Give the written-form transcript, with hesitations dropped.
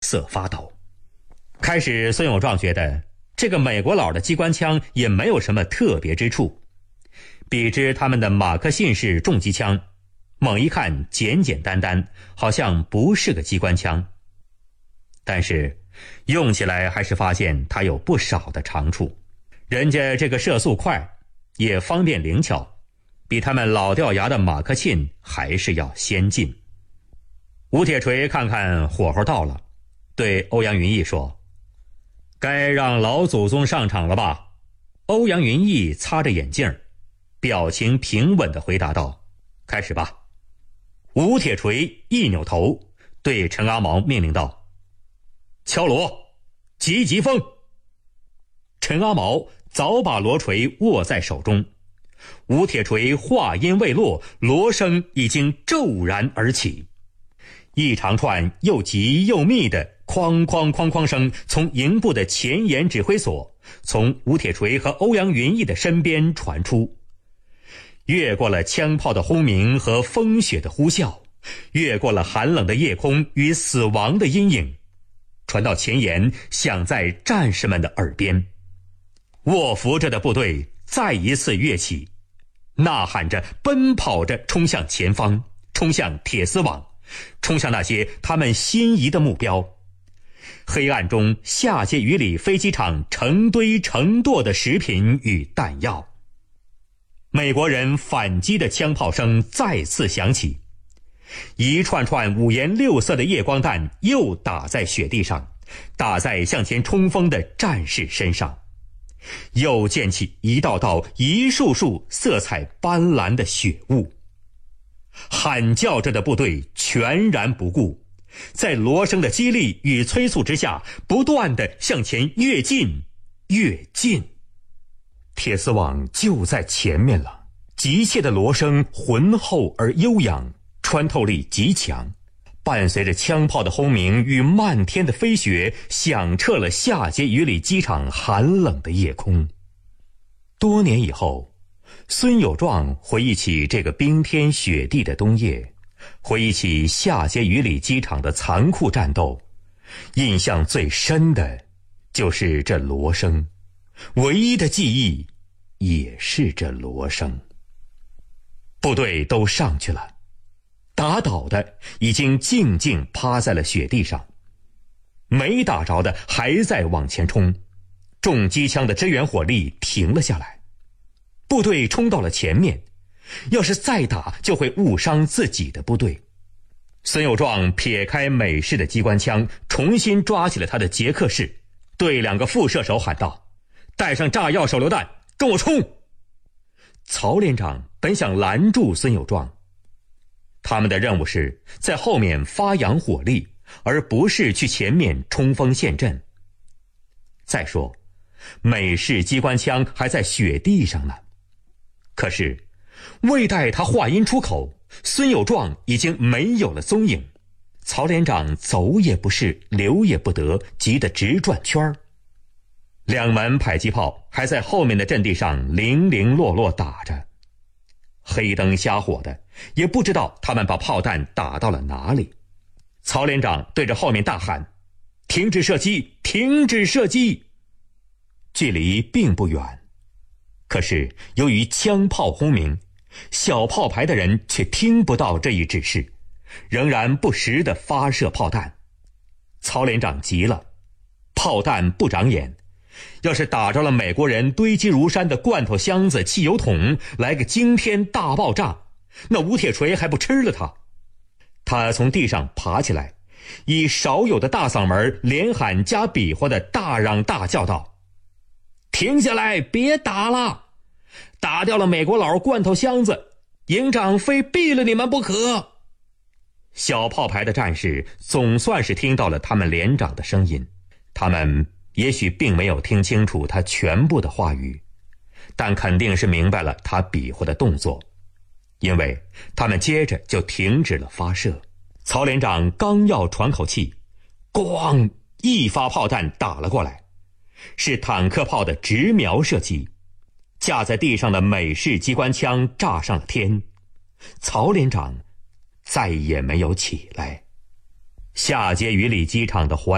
瑟发抖。开始孙友壮觉得这个美国佬的机关枪也没有什么特别之处，比之他们的马克沁式重机枪，猛一看简简单单，好像不是个机关枪。但是用起来还是发现它有不少的长处。人家这个射速快，也方便灵巧，比他们老掉牙的马克沁还是要先进。吴铁锤看看火候到了，对欧阳云逸说：“该让老祖宗上场了吧？”欧阳云逸擦着眼镜，表情平稳地回答道：“开始吧。”吴铁锤一扭头，对陈阿毛命令道：“敲锣，急急风！”陈阿毛早把锣锤握在手中，吴铁锤话音未落，锣声已经骤然而起，一长串又急又密的哐哐哐哐声从营部的前沿指挥所，从吴铁锤和欧阳云逸的身边传出，越过了枪炮的轰鸣和风雪的呼啸，越过了寒冷的夜空与死亡的阴影，传到前沿，响在战士们的耳边。卧伏着的部队再一次跃起，呐喊着，奔跑着，冲向前方，冲向铁丝网，冲向那些他们心仪的目标。黑暗中，下碣隅里飞机场成堆成垛的食品与弹药。美国人反击的枪炮声再次响起，一串串五颜六色的夜光弹又打在雪地上，打在向前冲锋的战士身上，又溅起一道道一束束色彩斑斓的雪雾。喊叫着的部队全然不顾，在锣声的激励与催促之下，不断地向前越进越近。铁丝网就在前面了，急切的锣声浑厚而悠扬，穿透力极强，伴随着枪炮的轰鸣与漫天的飞雪，响彻了下碣隅里机场寒冷的夜空。多年以后，孙友壮回忆起这个冰天雪地的冬夜，回忆起下碣隅里机场的残酷战斗，印象最深的就是这锣声，唯一的记忆也是这锣声。部队都上去了，打倒的已经静静趴在了雪地上，没打着的还在往前冲，重机枪的支援火力停了下来，部队冲到了前面，要是再打就会误伤自己的部队。孙友壮撇开美式的机关枪，重新抓起了他的捷克式，对两个副射手喊道：“带上炸药手榴弹，跟我冲！”曹连长本想拦住孙友壮，他们的任务是在后面发扬火力，而不是去前面冲锋陷阵。再说，美式机关枪还在雪地上呢。可是，未待他话音出口，孙友壮已经没有了踪影。曹连长走也不是，留也不得，急得直转圈儿。两门迫击炮还在后面的阵地上零零落落打着，黑灯瞎火的，也不知道他们把炮弹打到了哪里。曹连长对着后面大喊：“停止射击！停止射击！”距离并不远，可是由于枪炮轰鸣，小炮排的人却听不到这一指示，仍然不时地发射炮弹。曹连长急了，炮弹不长眼，要是打着了美国人堆积如山的罐头箱子、汽油桶，来个惊天大爆炸，那吴铁锤还不吃了他。他从地上爬起来，以少有的大嗓门连喊加比划的大嚷大叫道：“停下来，别打了！打掉了美国佬罐头箱子，营长非毙了你们不可！”小炮排的战士总算是听到了他们连长的声音，他们也许并没有听清楚他全部的话语，但肯定是明白了他比划的动作，因为他们接着就停止了发射。曹连长刚要喘口气，咣，一发炮弹打了过来，是坦克炮的直瞄射击，架在地上的美式机关枪炸上了天。曹连长再也没有起来。下碣隅里机场的